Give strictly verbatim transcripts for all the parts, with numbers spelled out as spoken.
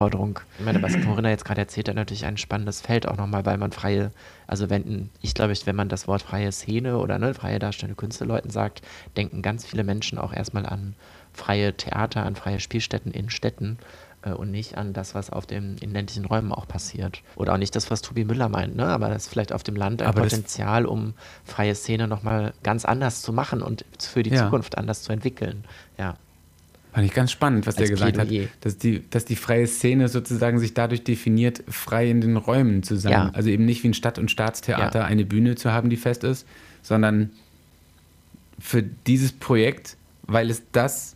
Forderung. Ich meine, was Corinna jetzt gerade erzählt hat, natürlich ein spannendes Feld auch nochmal, weil man freie, also wenn, ich glaube, wenn man das Wort freie Szene oder ne, freie darstellende Künstlerleuten sagt, denken ganz viele Menschen auch erstmal an freie Theater, an freie Spielstätten in Städten äh, und nicht an das, was auf dem, in ländlichen Räumen auch passiert. Oder auch nicht das, was Tobi Müller meint, ne? Aber das ist vielleicht auf dem Land ein Aber das- Potenzial, um freie Szene nochmal ganz anders zu machen und für die Ja. Zukunft anders zu entwickeln. Ja. Fand ich ganz spannend, was Als der gesagt Plädoyer. hat, dass die, dass die freie Szene sozusagen sich dadurch definiert, frei in den Räumen zu sein. Ja. Also eben nicht wie ein Stadt- und Staatstheater Ja. eine Bühne zu haben, die fest ist, sondern für dieses Projekt, weil es das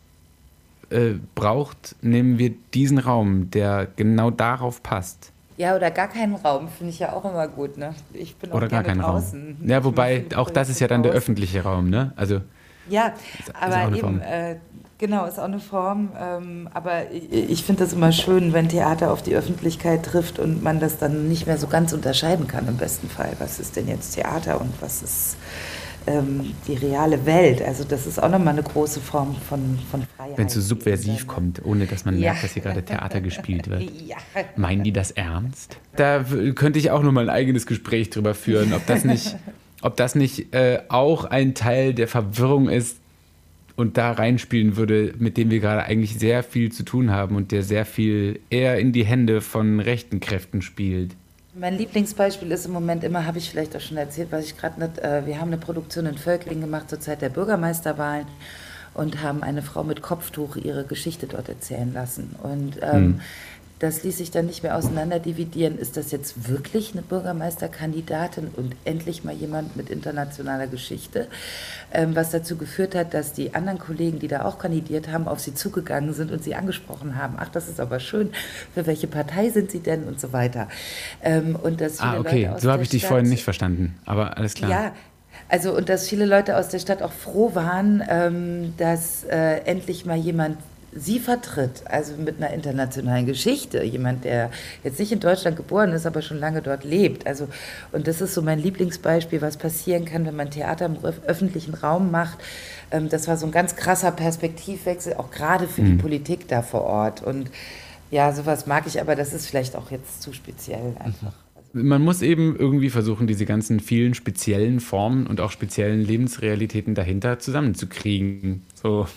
äh, braucht, nehmen wir diesen Raum, der genau darauf passt. Ja, oder gar keinen Raum, finde ich ja auch immer gut, ne? Ich bin auch Oder gar gerne keinen draußen. Raum. Ja, Ich wobei, mache viele auch das ist ja dann der Projekte öffentliche Raum, ne? Also Ja, Ist- ist auch aber eine eben, Form. äh, genau, ist auch eine Form. Ähm, aber ich, ich finde das immer schön, wenn Theater auf die Öffentlichkeit trifft und man das dann nicht mehr so ganz unterscheiden kann im besten Fall. Was ist denn jetzt Theater und was ist ähm, die reale Welt? Also das ist auch nochmal eine große Form von, von Freiheit. wenn es so die subversiv eben- kommt, ohne dass man Ja. merkt, dass hier gerade Theater gespielt wird. Ja. Meinen die das ernst? Da w- könnte ich auch noch mal ein eigenes Gespräch drüber führen, ob das nicht, ob das nicht äh, auch ein Teil der Verwirrung ist und da reinspielen würde, mit dem wir gerade eigentlich sehr viel zu tun haben und der sehr viel eher in die Hände von rechten Kräften spielt. Mein Lieblingsbeispiel ist im Moment immer, habe ich vielleicht auch schon erzählt, was ich gerade nicht, äh, wir haben eine Produktion in Völklingen gemacht zur Zeit der Bürgermeisterwahlen und haben eine Frau mit Kopftuch ihre Geschichte dort erzählen lassen. Und ähm, das ließ sich dann nicht mehr auseinanderdividieren. Ist das jetzt wirklich eine Bürgermeisterkandidatin und endlich mal jemand mit internationaler Geschichte? Ähm, was dazu geführt hat, dass die anderen Kollegen, die da auch kandidiert haben, auf sie zugegangen sind und sie angesprochen haben. Ach, das ist aber schön. Für welche Partei sind Sie denn? Und so weiter. Ähm, und dass viele Ah, okay, Leute aus so habe der ich dich Stadt- vorhin nicht verstanden, aber alles klar. Ja, also und dass viele Leute aus der Stadt auch froh waren, ähm, dass äh, endlich mal jemand sie vertritt, also mit einer internationalen Geschichte, jemand, der jetzt nicht in Deutschland geboren ist, aber schon lange dort lebt. Also, und das ist so mein Lieblingsbeispiel, was passieren kann, wenn man Theater im öf- öffentlichen Raum macht. Ähm, das war so ein ganz krasser Perspektivwechsel, auch gerade für die Politik da vor Ort. Und ja, sowas mag ich, aber das ist vielleicht auch jetzt zu speziell einfach. Man muss eben irgendwie versuchen, diese ganzen vielen speziellen Formen und auch speziellen Lebensrealitäten dahinter zusammenzukriegen. So.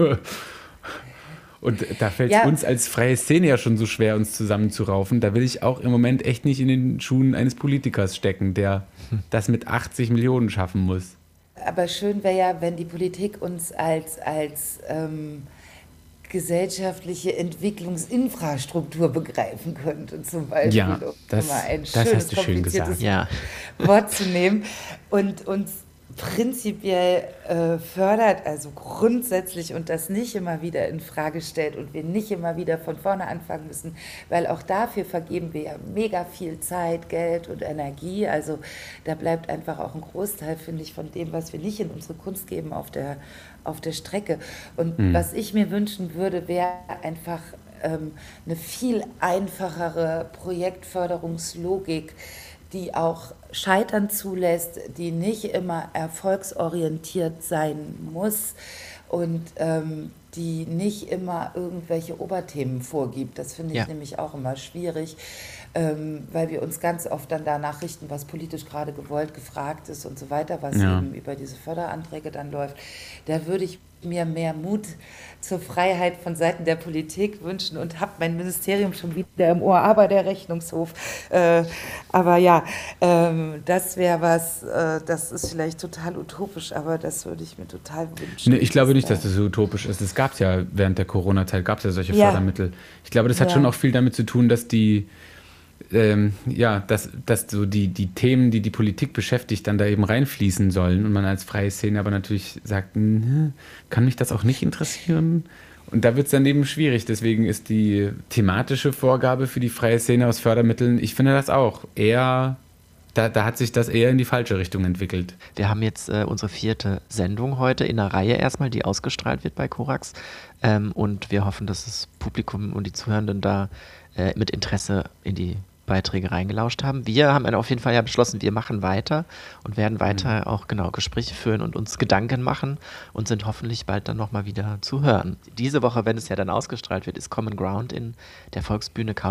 Und da fällt es Ja. uns als freie Szene ja schon so schwer, uns zusammenzuraufen. Da will ich auch im Moment echt nicht in den Schuhen eines Politikers stecken, der das mit achtzig Millionen schaffen muss. Aber schön wäre ja, wenn die Politik uns als, als ähm, gesellschaftliche Entwicklungsinfrastruktur begreifen könnte, zum Beispiel, Ja, um das- mal ein das schönes, hast du schön kompliziertes gesagt. Wort zu nehmen und uns prinzipiell äh, fördert, also grundsätzlich und das nicht immer wieder in Frage stellt und wir nicht immer wieder von vorne anfangen müssen, weil auch dafür vergeben wir ja mega viel Zeit, Geld und Energie, also da bleibt einfach auch ein Großteil, finde ich, von dem, was wir nicht in unsere Kunst geben, auf der, auf der Strecke. Und was ich mir wünschen würde, wäre einfach ähm, eine viel einfachere Projektförderungslogik, die auch Scheitern zulässt, die nicht immer erfolgsorientiert sein muss und ähm, die nicht immer irgendwelche Oberthemen vorgibt. Das finde ich Ja. nämlich auch immer schwierig, ähm, weil wir uns ganz oft dann danach richten, was politisch gerade gewollt, gefragt ist und so weiter, was Ja. eben über diese Förderanträge dann läuft. Da würde ich mir mehr Mut zur Freiheit von Seiten der Politik wünschen und habe mein Ministerium schon wieder im Ohr, aber der Rechnungshof. Äh, aber ja, ähm, das wäre was, äh, das ist vielleicht total utopisch, aber das würde ich mir total wünschen. Nee, ich glaube nicht, da- dass das so utopisch ist. Es gab es ja während der Corona-Zeit, gab es ja solche Ja. Fördermittel. Ich glaube, das hat Ja. schon auch viel damit zu tun, dass die, ähm, ja, dass, dass so die, die Themen, die die Politik beschäftigt, dann da eben reinfließen sollen und man als freie Szene aber natürlich sagt, "Hm, kann mich das auch nicht interessieren?" Und da wird es dann eben schwierig. Deswegen ist die thematische Vorgabe für die freie Szene aus Fördermitteln, ich finde das auch eher, da, da hat sich das eher in die falsche Richtung entwickelt. Wir haben jetzt äh, unsere vierte Sendung heute in der Reihe erstmal, die ausgestrahlt wird bei Korax. Ähm, und wir hoffen, dass das Publikum und die Zuhörenden da äh, mit Interesse in die Beiträge reingelauscht haben. Wir haben auf jeden Fall ja beschlossen, wir machen weiter und werden weiter mhm. auch genau Gespräche führen und uns Gedanken machen und sind hoffentlich bald dann nochmal wieder zu hören. Diese Woche, wenn es ja dann ausgestrahlt wird, ist Common Ground in der Volksbühne